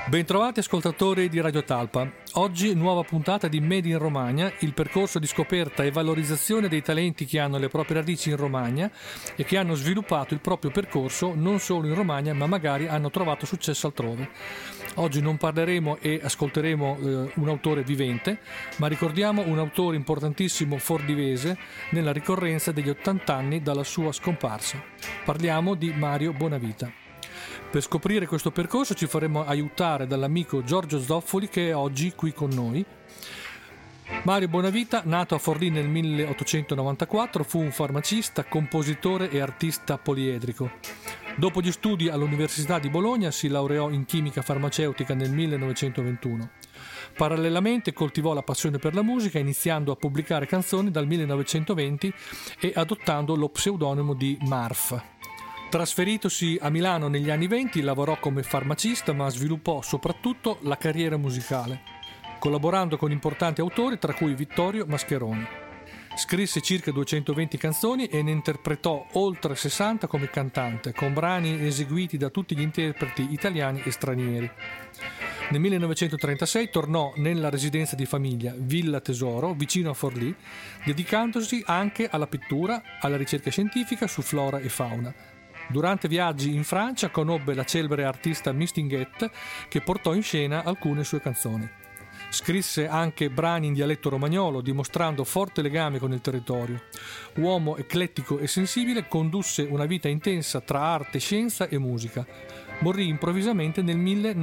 Bentrovati ascoltatori di Radio Talpa. Oggi nuova puntata di Made in Romagna, il percorso di scoperta e valorizzazione dei talenti che hanno le proprie radici in Romagna e che hanno sviluppato il proprio percorso non solo in Romagna ma magari hanno trovato successo altrove. Oggi non parleremo e ascolteremo un autore vivente, ma ricordiamo un autore importantissimo fordivese nella ricorrenza degli 80 anni dalla sua scomparsa. Parliamo di Mario Bonavita. Per scoprire questo percorso ci faremo aiutare dall'amico Giorgio Zoffoli, che è oggi qui con noi. Mario Bonavita, nato a Forlì nel 1894, fu un farmacista, compositore e artista poliedrico. Dopo gli studi all'Università di Bologna si laureò in chimica farmaceutica nel 1921. Parallelamente coltivò la passione per la musica, iniziando a pubblicare canzoni dal 1920 e adottando lo pseudonimo di Marf. Trasferitosi a Milano negli anni '20 lavorò come farmacista, ma sviluppò soprattutto la carriera musicale, collaborando con importanti autori tra cui Vittorio Mascheroni. Scrisse circa 220 canzoni e ne interpretò oltre 60 come cantante, con brani eseguiti da tutti gli interpreti italiani e stranieri. Nel 1936 tornò nella residenza di famiglia Villa Tesoro, vicino a Forlì, dedicandosi anche alla pittura, alla ricerca scientifica su flora e fauna. Durante viaggi in Francia conobbe la celebre artista Mistinguett, che portò in scena alcune sue canzoni. Scrisse anche brani in dialetto romagnolo, dimostrando forte legame con il territorio. Uomo eclettico e sensibile, condusse una vita intensa tra arte, scienza e musica. Morì improvvisamente nel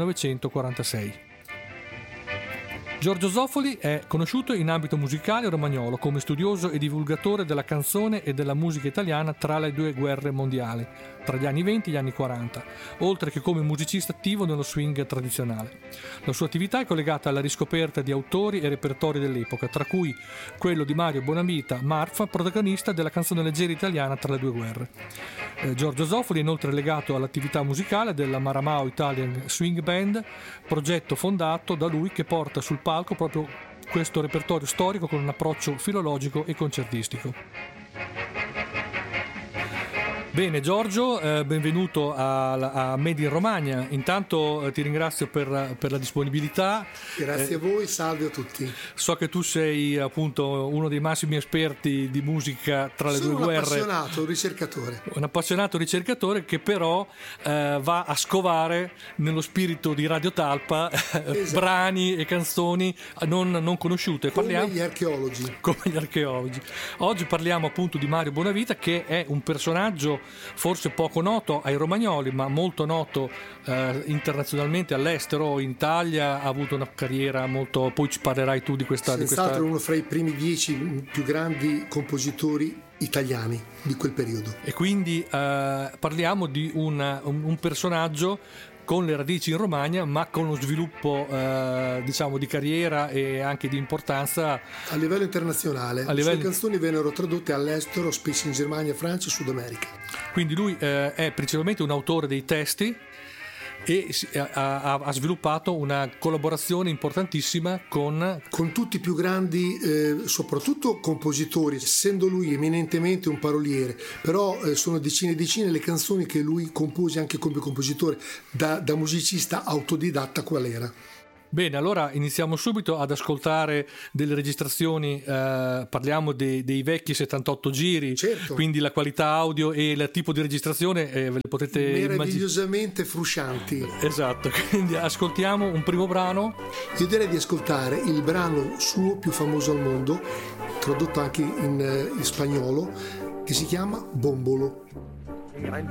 1946. Giorgio Zoffoli è conosciuto in ambito musicale romagnolo come studioso e divulgatore della canzone e della musica italiana tra le due guerre mondiali, tra gli anni 20 e gli anni 40, oltre che come musicista attivo nello swing tradizionale. La sua attività è collegata alla riscoperta di autori e repertori dell'epoca, tra cui quello di Mario Bonavita, Marf, protagonista della canzone leggera italiana tra le due guerre. Giorgio Zoffoli è inoltre legato all'attività musicale della Maramao Italian Swing Band, progetto fondato da lui che porta sul palco proprio questo repertorio storico con un approccio filologico e concertistico. Bene Giorgio, benvenuto a Made in Romagna. Intanto ti ringrazio per la disponibilità. Grazie a voi, salve a tutti. So che tu sei appunto uno dei massimi esperti di musica tra le due guerre. Sono un appassionato ricercatore che però va a scovare nello spirito di Radio Talpa esatto. Brani e canzoni non conosciute. Come gli archeologi. Oggi parliamo appunto di Mario Bonavita, che è un personaggio forse poco noto ai romagnoli, ma molto noto internazionalmente all'estero. In Italia ha avuto una carriera molto, poi ci parlerai tu di questa. Senz'altro uno fra i primi 10 più grandi compositori italiani di quel periodo. E quindi parliamo di un personaggio con le radici in Romagna, ma con uno sviluppo diciamo di carriera e anche di importanza a livello internazionale. Le sue canzoni vennero tradotte all'estero, spesso in Germania, Francia e Sud America. Quindi lui è principalmente un autore dei testi e ha sviluppato una collaborazione importantissima con tutti i più grandi, soprattutto compositori, essendo lui eminentemente un paroliere, però sono decine e decine le canzoni che lui compose anche come compositore, da musicista autodidatta qual era. Bene, allora iniziamo subito ad ascoltare delle registrazioni, parliamo dei vecchi 78 giri, certo. Quindi la qualità audio e il tipo di registrazione ve le potete meravigliosamente fruscianti. Esatto, quindi ascoltiamo un primo brano. Io direi di ascoltare il brano suo più famoso al mondo, tradotto anche in spagnolo, che si chiama Bombolo. Gran